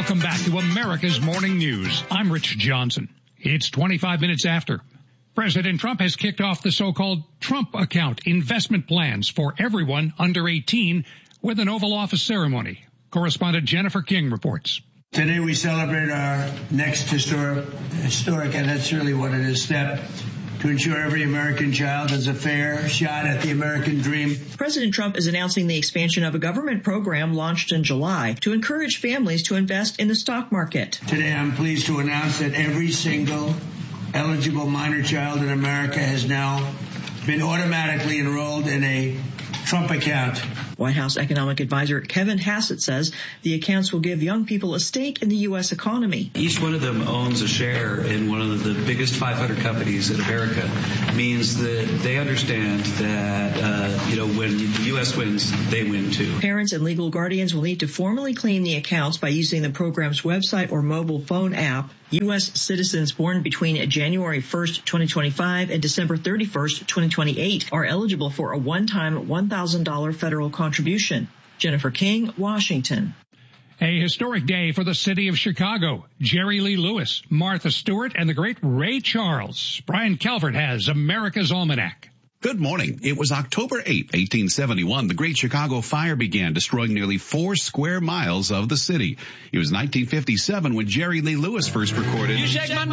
Welcome back to America's Morning News. I'm Rich Johnson. It's 25 minutes after. President Trump has kicked off the so-called Trump account investment plans for everyone under 18 with an Oval Office ceremony. Correspondent Jennifer King reports. Today we celebrate our next historic, and that's really what it is, step to ensure every American child has a fair shot at the American dream. President Trump is announcing the expansion of a government program launched in July to encourage families to invest in the stock market. Today I'm pleased to announce that every single eligible minor child in America has now been automatically enrolled in a Trump account. White House economic advisor Kevin Hassett says the accounts will give young people a stake in the U.S. economy. Each one of them owns a share in one of the biggest 500 companies in America. Means that they understand that, when the U.S. wins, they win too. Parents and legal guardians will need to formally claim the accounts by using the program's website or mobile phone app. U.S. citizens born between January 1st, 2025 and December 31st, 2028 are eligible for a one-time $1,000 federal contribution. Jennifer King, Washington. A historic day for the city of Chicago. Jerry Lee Lewis, Martha Stewart, and the great Ray Charles. Brian Calvert has America's Almanac. Good morning. It was October 8, 1871. The Great Chicago Fire began, destroying nearly 4 square miles of the city. It was 1957 when Jerry Lee Lewis first recorded. You shake my